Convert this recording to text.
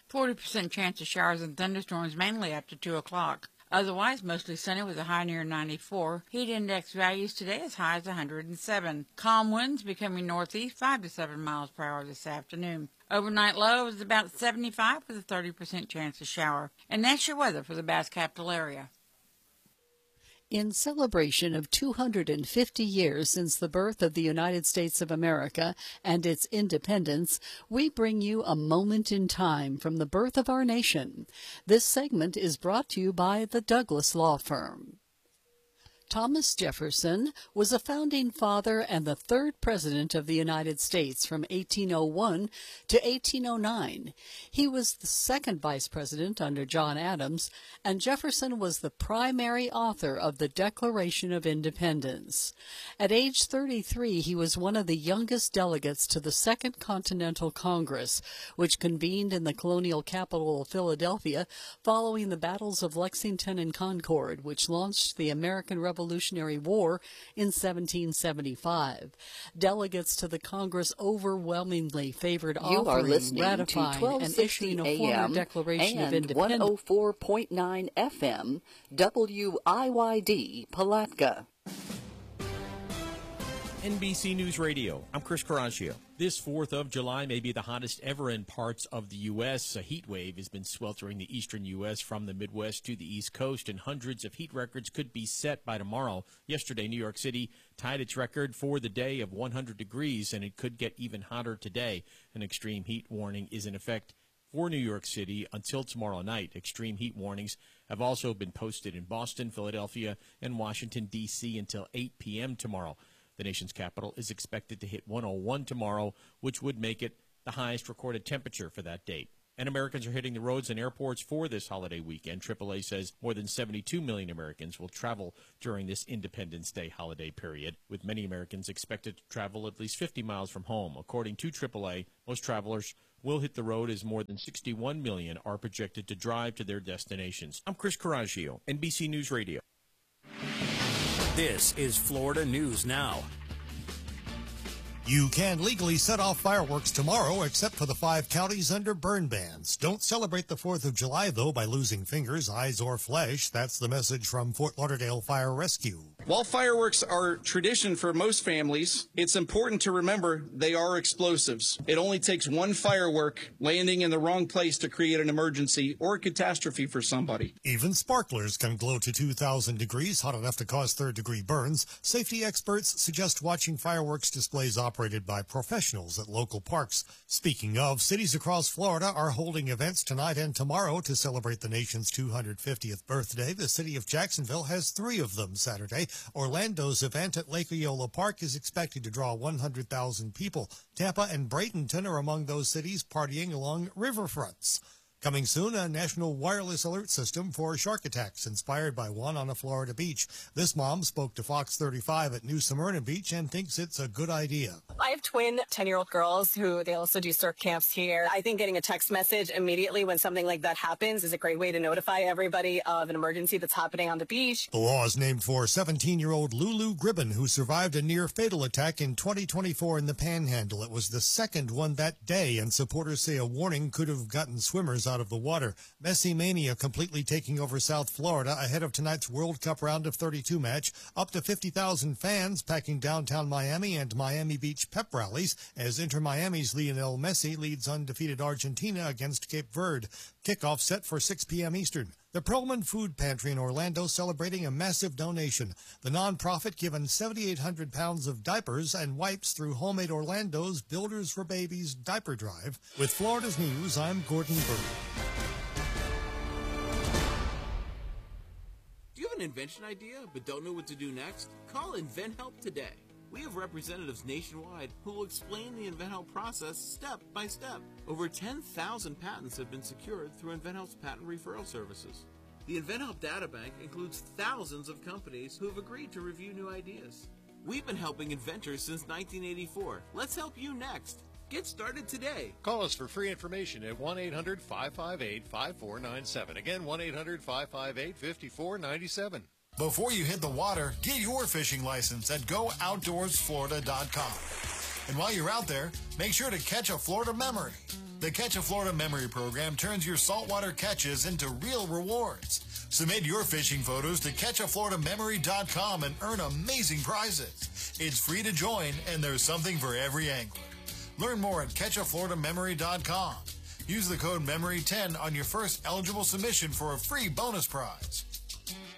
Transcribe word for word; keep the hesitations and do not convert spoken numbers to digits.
forty percent chance of showers and thunderstorms mainly after two o'clock. Otherwise, mostly sunny with a high near ninety-four. Heat index values today as high as one hundred seven. Calm winds becoming northeast five to seven miles per hour this afternoon. Overnight low is about seventy-five with a thirty percent chance of shower. And that's your weather for the Bass Capital area. In celebration of two hundred fifty years since the birth of the United States of America and its independence, we bring you a moment in time from the birth of our nation. This segment is brought to you by the Douglas Law Firm. Thomas Jefferson was a founding father and the third president of the United States from eighteen oh one to eighteen oh nine. He was the second vice president under John Adams, and Jefferson was the primary author of the Declaration of Independence. At age thirty-three, he was one of the youngest delegates to the Second Continental Congress, which convened in the colonial capital of Philadelphia following the battles of Lexington and Concord, which launched the American Revolution. Revolutionary War in seventeen seventy-five. Delegates to the Congress overwhelmingly favored you offering, ratifying, and issuing a formal Declaration of Independence. one oh four point nine F M, W I Y D, Palatka. N B C News Radio. I'm Chris Coraggio. This fourth of July may be the hottest ever in parts of the U S. A heat wave has been sweltering the eastern U S from the Midwest to the East Coast, and hundreds of heat records could be set by tomorrow. Yesterday, New York City tied its record for the day of one hundred degrees, and it could get even hotter today. An extreme heat warning is in effect for New York City until tomorrow night. Extreme heat warnings have also been posted in Boston, Philadelphia, and Washington, D C until eight p.m. tomorrow. The nation's capital is expected to hit one oh one tomorrow, which would make it the highest recorded temperature for that date. And Americans are hitting the roads and airports for this holiday weekend. triple A says more than seventy-two million Americans will travel during this Independence Day holiday period, with many Americans expected to travel at least fifty miles from home. According to triple A, most travelers will hit the road as more than sixty-one million are projected to drive to their destinations. I'm Chris Coraggio, N B C News Radio. This is Florida News Now. You can legally set off fireworks tomorrow, except for the five counties under burn bans. Don't celebrate the fourth of July, though, by losing fingers, eyes, or flesh. That's the message from Fort Lauderdale Fire Rescue. While fireworks are tradition for most families, it's important to remember they are explosives. It only takes one firework landing in the wrong place to create an emergency or a catastrophe for somebody. Even sparklers can glow to two thousand degrees, hot enough to cause third-degree burns. Safety experts suggest watching fireworks displays operated by professionals at local parks. Speaking of, cities across Florida are holding events tonight and tomorrow to celebrate the nation's two hundred fiftieth birthday. The city of Jacksonville has three of them Saturday. Orlando's event at Lake Eola Park is expected to draw one hundred thousand people. Tampa and Bradenton are among those cities partying along riverfronts. Coming soon, a national wireless alert system for shark attacks inspired by one on a Florida beach. This mom spoke to Fox thirty-five at New Smyrna Beach and thinks it's a good idea. I have twin ten-year-old girls who they also do surf camps here. I think getting a text message immediately when something like that happens is a great way to notify everybody of an emergency that's happening on the beach. The law is named for seventeen-year-old Lulu Gribben, who survived a near-fatal attack in twenty twenty-four in the Panhandle. It was the second one that day, and supporters say a warning could have gotten swimmers out of the water. Messi Mania completely taking over South Florida ahead of tonight's World Cup round of thirty-two match. Up to fifty thousand fans packing downtown Miami and Miami Beach pep rallies as Inter Miami's Lionel Messi leads undefeated Argentina against Cape Verde. Kickoff set for six p.m. Eastern. The Perlman Food Pantry in Orlando celebrating a massive donation. The nonprofit given seven thousand eight hundred pounds of diapers and wipes through Homemade Orlando's Builders for Babies diaper drive. With Florida's News, I'm Gordon Bird. Do you have an invention idea but don't know what to do next? Call InventHelp today. We have representatives nationwide who will explain the InventHelp process step by step. Over ten thousand patents have been secured through InventHelp's patent referral services. The InventHelp Databank includes thousands of companies who have agreed to review new ideas. We've been helping inventors since nineteen eighty-four. Let's help you next. Get started today. Call us for free information at one eight hundred five five eight five four nine seven. Again, one eight hundred five five eight five four nine seven. Before you hit the water, get your fishing license at go outdoors florida dot com. And while you're out there, make sure to catch a Florida memory. The Catch a Florida Memory program turns your saltwater catches into real rewards. Submit your fishing photos to catch a florida memory dot com and earn amazing prizes. It's free to join, and there's something for every angler. Learn more at catch a florida memory dot com. Use the code memory ten on your first eligible submission for a free bonus prize.